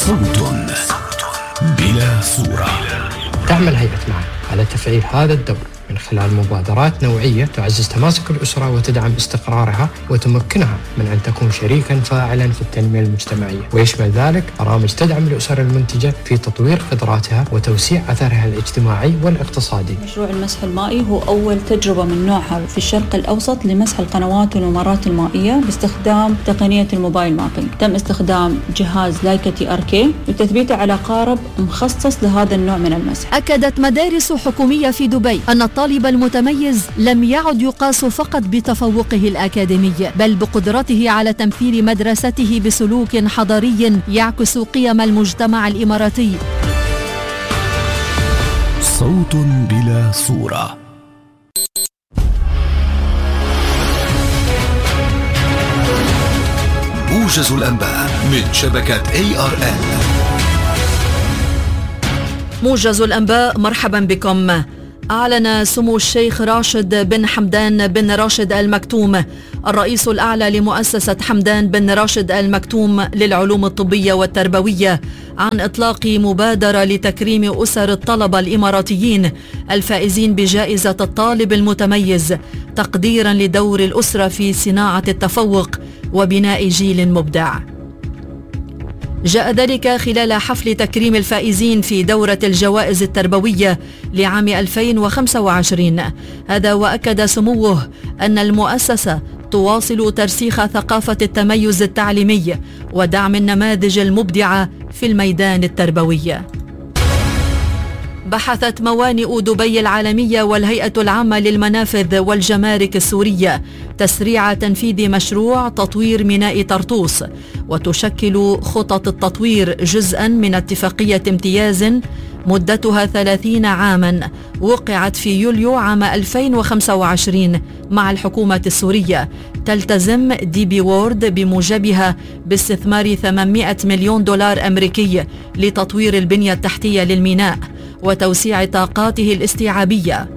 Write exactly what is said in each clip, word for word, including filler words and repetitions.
صوت بلا صورة. تعمل هيئة معا على تفعيل هذا الدور من خلال مبادرات نوعية تعزز تماسك الأسرة وتدعم استقرارها وتمكنها من أن تكون شريكا فاعلا في التنمية المجتمعية، ويشمل ذلك برامج تدعم الأسر المنتجة في تطوير قدراتها وتوسيع أثرها الاجتماعي والاقتصادي. مشروع المسح المائي هو أول تجربة من نوعها في الشرق الأوسط لمسح القنوات والممرات المائية باستخدام تقنية الموبايل مابينج. تم استخدام جهاز لايكا تي ار كي وتثبيته على قارب مخصص لهذا النوع من المسح. أكدت مدارس حكومية في دبي أن الطالب المتميز لم يعد يقاس فقط بتفوقه الأكاديمي، بل بقدرته على تمثيل مدرسته بسلوك حضاري يعكس قيم المجتمع الإماراتي. صوت بلا صورة. موجز الأنباء من شبكة إيه آر إل. موجز الأنباء، مرحبا بكم. أعلن سمو الشيخ راشد بن حمدان بن راشد آل مكتوم الرئيس الأعلى لمؤسسة حمدان بن راشد آل مكتوم للعلوم الطبية والتربوية عن إطلاق مبادرة لتكريم أسر الطلبة الإماراتيين الفائزين بجائزة الطالب المتميز، تقديرا لدور الأسرة في صناعة التفوق وبناء جيل مبدع. جاء ذلك خلال حفل تكريم الفائزين في دورة الجوائز التربوية لعام ألفين وخمسة وعشرين. هذا وأكد سموه أن المؤسسة تواصل ترسيخ ثقافة التميز التعليمي ودعم النماذج المبدعة في الميدان التربوي. بحثت موانئ دبي العالمية والهيئة العامة للمنافذ والجمارك السورية تسريع تنفيذ مشروع تطوير ميناء طرطوس، وتشكل خطط التطوير جزءا من اتفاقية امتياز مدتها ثلاثين عاما وقعت في يوليو عام ألفين وخمسة وعشرين مع الحكومة السورية، تلتزم دي بي وورد بموجبها باستثمار ثمانمائة مليون دولار أمريكي لتطوير البنية التحتية للميناء وتوسيع طاقاته الاستيعابية،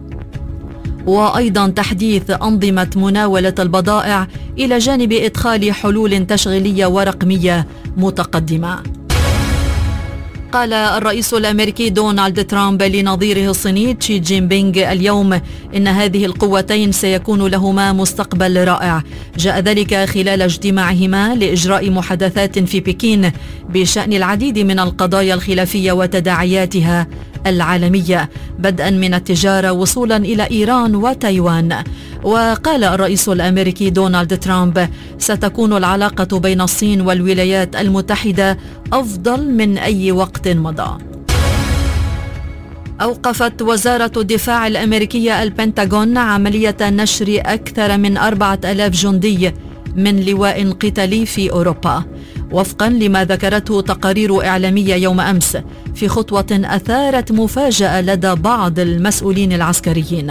وأيضا تحديث أنظمة مناولة البضائع إلى جانب إدخال حلول تشغيلية ورقمية متقدمة. قال الرئيس الأمريكي دونالد ترامب لنظيره الصيني شي جين بينغ اليوم إن هذه القوتين سيكون لهما مستقبل رائع. جاء ذلك خلال اجتماعهما لإجراء محادثات في بكين بشأن العديد من القضايا الخلافية وتداعياتها العالمية، بدءا من التجارة وصولا إلى إيران وتايوان. وقال الرئيس الأمريكي دونالد ترامب: ستكون العلاقة بين الصين والولايات المتحدة أفضل من أي وقت مضى. أوقفت وزارة الدفاع الأمريكية البنتاغون عملية نشر أكثر من أربعة آلاف جندي من لواء قتالي في أوروبا، وفقا لما ذكرته تقارير إعلامية يوم أمس، في خطوة أثارت مفاجأة لدى بعض المسؤولين العسكريين.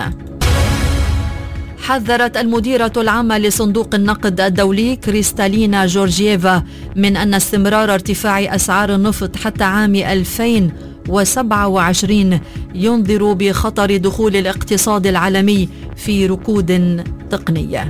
حذرت المديرة العامة لصندوق النقد الدولي كريستالينا جورجييفا من أن استمرار ارتفاع أسعار النفط حتى عام ألفين وسبعة وعشرين ينذر بخطر دخول الاقتصاد العالمي في ركود تقنية.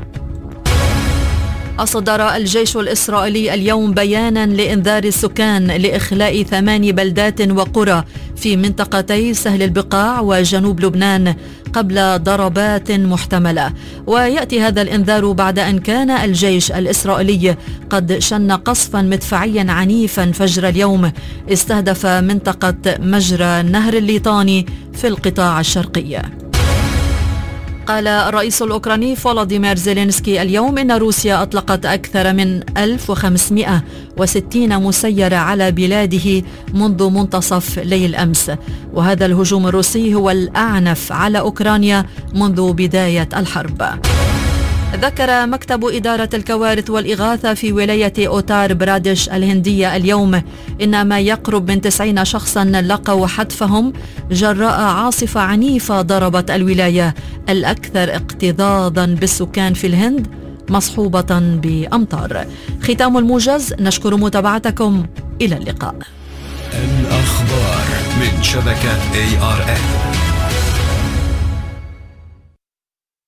أصدر الجيش الإسرائيلي اليوم بيانا لإنذار السكان لإخلاء ثمان بلدات وقرى في منطقتي سهل البقاع وجنوب لبنان قبل ضربات محتملة. ويأتي هذا الإنذار بعد أن كان الجيش الإسرائيلي قد شن قصفا مدفعيا عنيفا فجر اليوم استهدف منطقة مجرى نهر الليطاني في القطاع الشرقي. قال الرئيس الأوكراني فولوديمير زيلينسكي اليوم إن روسيا أطلقت أكثر من ألف وخمسمائة وستين مسيرة على بلاده منذ منتصف ليل أمس، وهذا الهجوم الروسي هو الأعنف على أوكرانيا منذ بداية الحرب. ذكر مكتب إدارة الكوارث والإغاثة في ولاية أوتار برادش الهندية اليوم إن ما يقرب من تسعين شخصا لقوا حتفهم جراء عاصفة عنيفة ضربت الولاية الأكثر اكتظاظا بالسكان في الهند مصحوبة بأمطار. ختام الموجز، نشكر متابعتكم، إلى اللقاء. الأخبار من شبكة إيه آر إل.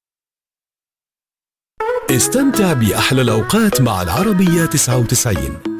استمتع بأحلى الأوقات مع العربية تسعة وتسعين.